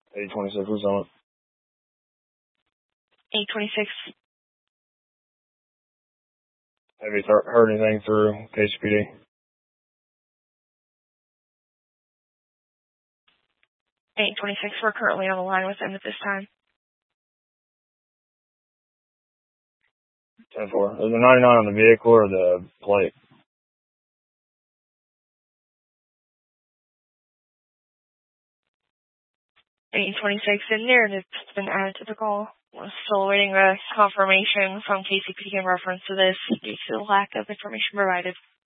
826 was on it. 826. Have you heard anything through KCPD? 826, we're currently on the line with them at this time. 10-4. Is the 99 on the vehicle or the plate? 826, the narrative has been added to the call. We're still awaiting a confirmation from KCPD in reference to this due to the lack of information provided.